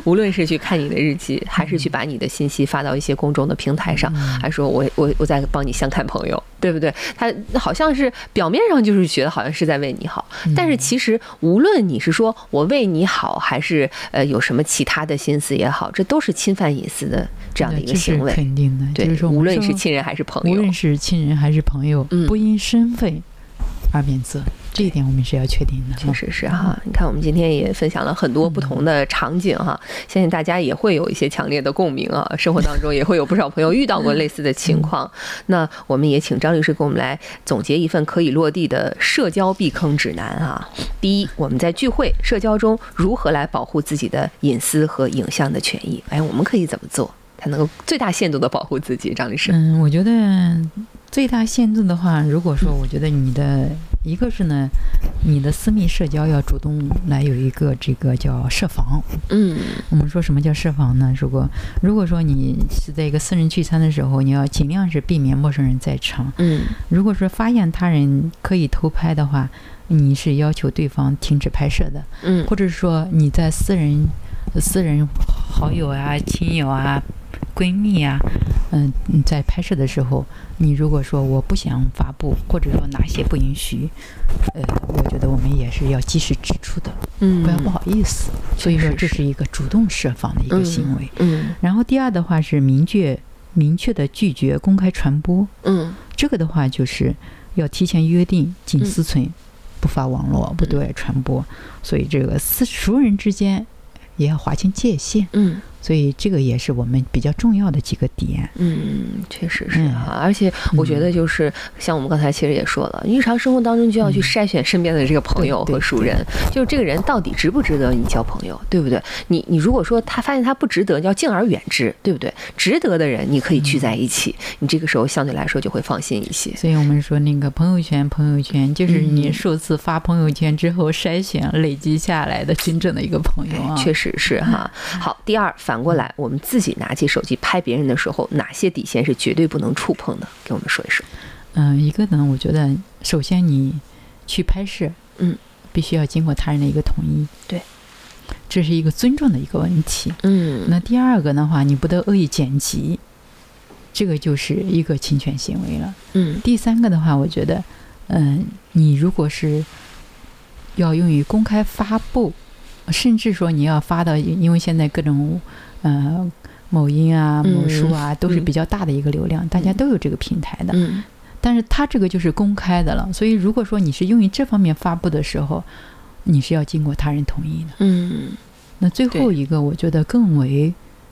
无论是去看你的日记，还是去把你的信息发到一些公众的平台上，还说我在帮你相看朋友，对不对？他好像是表面上就是觉得好像是在为你好，但是其实无论你是说我为你好，还是有什么其他的心思也好，这都是侵犯隐私的这样的一个行为。 肯定的， 对， 就是说无论是亲人还是朋友， 无论是亲人还是朋友，不因身份而免责。这一点我们是要确定的。 确实是哈，你看我们今天也分享了很多不同的场景哈，相信大家也会有一些强烈的共鸣啊，生活当中也会有不少朋友遇到过类似的情况。那我们也请张律师给我们来总结一份可以落地的社交避坑指南啊。第一，我们在聚会社交中如何来保护自己的隐私和影像的权益？我们可以怎么做才能够最大限度的保护自己？张律师， 我觉得最大限度的话，如果说我觉得你的一个是呢，你的私密社交要主动来有一个这个叫设防。我们说什么叫设防呢？如果说你是在一个私人聚餐的时候，你要尽量是避免陌生人在场。如果说发现他人可以偷拍的话，你是要求对方停止拍摄的。或者说你在私人好友啊、亲友啊、闺蜜啊，在拍摄的时候，你如果说我不想发布，或者说哪些不允许，我觉得我们也是要及时指出的，不要不好意思。所以说这是一个主动设防的一个行为。然后第二的话是明确的拒绝公开传播。这个的话就是要提前约定，仅私存，不发网络，不对外传播。所以这个熟人之间也要划清界限。所以这个也是我们比较重要的几个点。 确实是哈，而且我觉得就是像我们刚才其实也说了，日常生活当中就要去筛选身边的这个朋友和熟人，就是这个人到底值不值得你交朋友，对不对？你如果说他发现他不值得，要敬而远之，对不对？值得的人你可以聚在一起，你这个时候相对来说就会放心一些。 所以我们说那个朋友圈就是你数次发朋友圈之后筛选累积下来的真正的一个朋友啊。 确实是哈。好，第二，反过来我们自己拿起手机拍别人的时候，哪些底线是绝对不能触碰的？给我们说一说。 一个呢，我觉得首先你去拍摄，必须要经过他人的一个同意。对，这是一个尊重的一个问题。那第二个的话，你不得恶意剪辑，这个就是一个侵权行为了。第三个的话，我觉得，你如果是要用于公开发布，甚至说你要发到，因为现在各种某音啊、某书啊都是比较大的一个流量，大家都有这个平台的。但是它这个就是公开的了，所以如果说你是用于这方面发布的时候，你是要经过他人同意的。那最后一个我觉得更为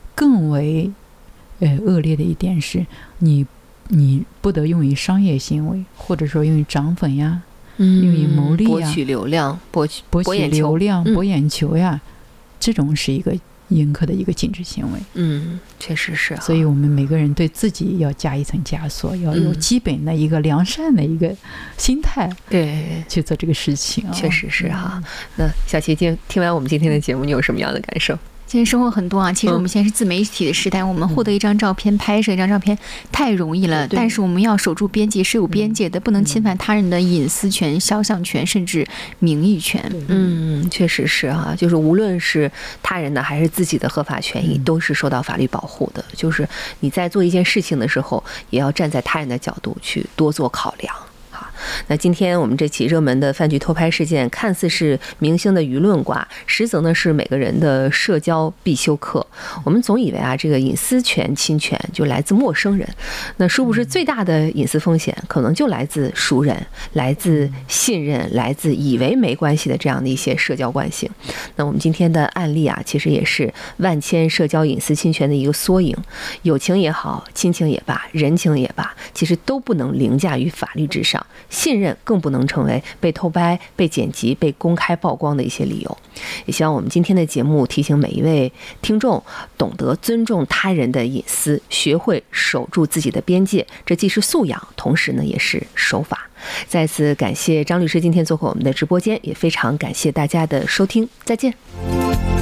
恶劣的一点是，你不得用于商业行为，或者说用于涨粉呀，用于牟利呀， 博取流量、博流量、博眼球呀，这种是一个严苛的一个禁止行为。 确实是。 所以我们每个人对自己要加一层枷锁，要有基本的一个良善的一个心态，对，去做这个事情。 确实是哈。那小琪听完我们今天的节目，你有什么样的感受？ 现在生活很多啊，其实我们现在是自媒体的时代，我们获得一张照片、拍摄一张照片太容易了，但是我们要守住边界，是有边界的，不能侵犯他人的隐私权、肖像权，甚至名誉权。 确实是哈，就是无论是他人的还是自己的合法权益，都是受到法律保护的。就是你在做一件事情的时候，也要站在他人的角度去多做考量。那今天我们这起热门的饭局偷拍事件，看似是明星的舆论卦，实则呢是每个人的社交必修课。我们总以为这个隐私权侵权就来自陌生人，那殊不知最大的隐私风险可能就来自熟人，来自信任，来自以为没关系的这样的一些社交惯性。那我们今天的案例其实也是万千社交隐私侵权的一个缩影。友情也好，亲情也罢，人情也罢，其实都不能凌驾于法律之上，信任更不能成为被偷拍、被剪辑、被公开曝光的一些理由。也希望我们今天的节目提醒每一位听众懂得尊重他人的隐私，学会守住自己的边界，这既是素养，同时呢也是守法。再次感谢张律师今天做客我们的直播间，也非常感谢大家的收听，再见。